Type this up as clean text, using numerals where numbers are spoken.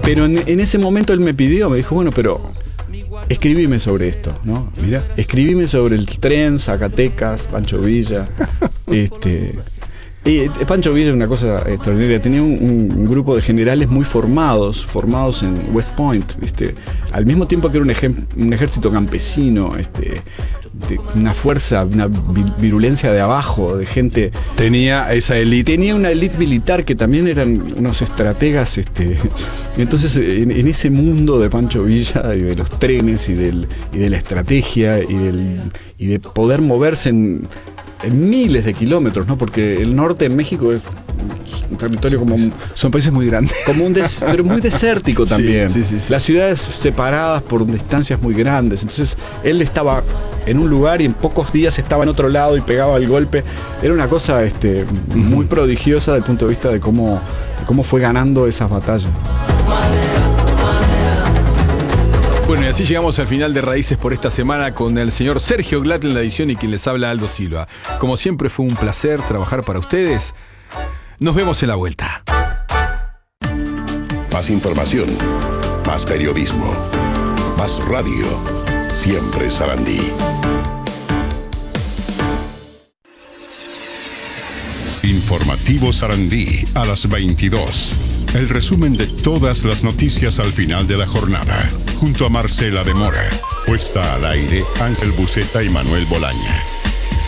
Pero en ese momento él me dijo, bueno, pero escribime sobre esto, ¿no? Mira. Escribime sobre el tren, Zacatecas, Pancho Villa. Pancho Villa es una cosa extraordinaria. Tenía un grupo de generales muy formados en West Point, ¿viste? Al mismo tiempo que era un ejército campesino, de una fuerza, una virulencia de abajo, de gente. Tenía esa élite. Tenía una élite militar que también eran unos estrategas. Entonces, en ese mundo de Pancho Villa y de los trenes y de la estrategia y de poder moverse en miles de kilómetros, ¿no? Porque el norte de México es un territorio como son países muy grandes, pero muy desértico también. Sí. Las ciudades separadas por distancias muy grandes. Entonces él estaba en un lugar y en pocos días estaba en otro lado y pegaba el golpe. Era una cosa muy prodigiosa desde el punto de vista de cómo fue ganando esas batallas. Bueno, y así llegamos al final de Raíces por esta semana con el señor Sergio Glatt en la edición y quien les habla, Aldo Silva. Como siempre fue un placer trabajar para ustedes. Nos vemos en la vuelta. Más información, más periodismo, más radio. Siempre Sarandí. Informativo Sarandí a las 22. El resumen de todas las noticias al final de la jornada. Junto a Marcela de Mora. Puesta al aire, Ángel Buceta y Manuel Bolaña.